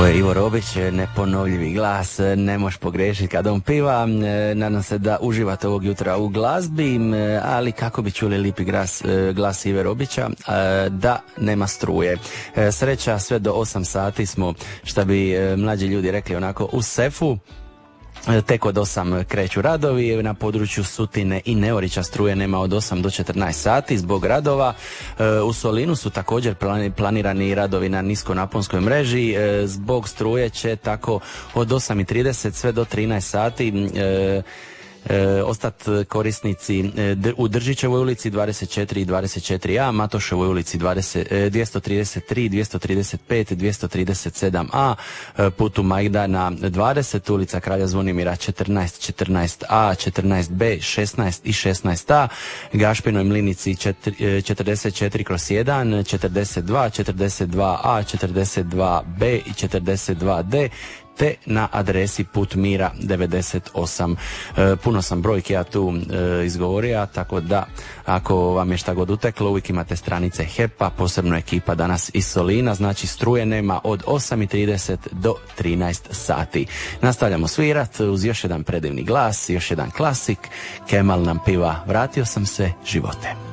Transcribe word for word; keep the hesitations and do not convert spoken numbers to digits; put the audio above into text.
je Ivo Robić, neponovljivi glas, ne možeš pogrešiti kad on piva. Nadam se da uživate ovog jutra u glazbi, ali kako bi čuli lipi glas, glas Ive Robića, da nema struje. Sreća, sve do osam sati smo, šta bi mlađi ljudi rekli, onako u sefu. Tek od osam kreću radovi, na području Sutine i Neorića struje nema od osam do četrnaest sati zbog radova. U Solinu su također planirani radovi na niskonaponskoj mreži, zbog struje će tako od osam i trideset sve do trinaest sati E, ostat korisnici e, u Držićevoj ulici dvadeset četiri i dvadeset četiri a, Matoševoj ulici dvadeset, e, dvjesto trideset tri, dvjesto trideset pet, dvjesto trideset sedam a, e, putu Majdana dvadeset, ulica Kralja Zvonimira četrnaest, četrnaest a, četrnaest b, šesnaest i šesnaest a, Gašpinoj Mlinici četrdeset četiri kroz jedan, četrdeset dva, četrdeset dva a, četrdeset dva b i četrdeset dva d, te na adresi Put Mira devedeset osam. E, puno sam brojki ja tu e, izgovorio, tako da ako vam je šta god uteklo, uvijek imate stranice H E P-a, posebno ekipa danas iz Solina, znači struje nema od osam i trideset do trinaest sati. Nastavljamo svirat uz još jedan predivni glas, još jedan klasik. Kemal nam piva Vratio sam se, živote.